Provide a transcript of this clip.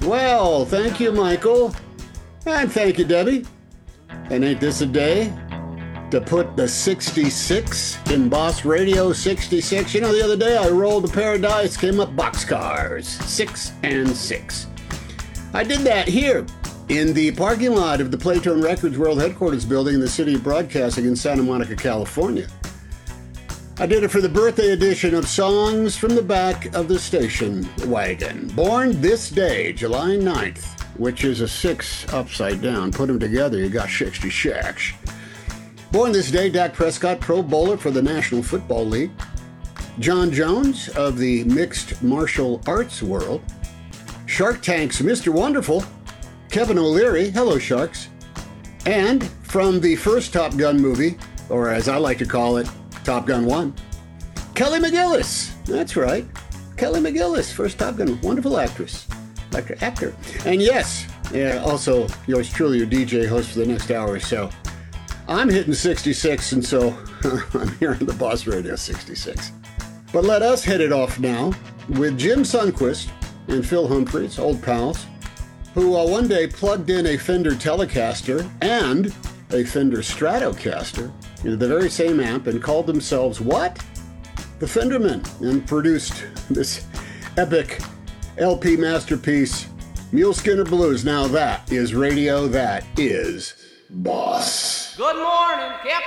Well, thank you, Michael. And thank you, Debbie. And ain't this a day to put the 66 in Boss Radio 66? You know, the other day I rolled a pair of dice, came up boxcars, 6 and 6. I did that here in the parking lot of the Playtone Records World Headquarters building in the City of Broadcasting in Santa Monica, California. I did it for the birthday edition of Songs from the Back of the Station Wagon. Born this day, July 9th, which is a 6 upside down. Put them together, you got 66. Born this day, Dak Prescott, Pro Bowler for the National Football League. John Jones of the mixed martial arts world. Shark Tank's Mr. Wonderful, Kevin O'Leary, hello Sharks. And from the first Top Gun movie, or as I like to call it, Top Gun 1, Kelly McGillis. That's right. Kelly McGillis, first Top Gun, wonderful actress. Actor. And yes, also yours truly, your DJ host for the next hour or so. I'm hitting 66, and so I'm here on the Boss Radio 66. But let us hit it off now with Jim Sundquist and Phil Humphreys, old pals, who one day plugged in a Fender Telecaster and a Fender Stratocaster into the very same amp and called themselves what? The Fendermen, and produced this epic LP masterpiece, Mule Skinner Blues. Now that is radio, that is Boss. Good morning, Captain.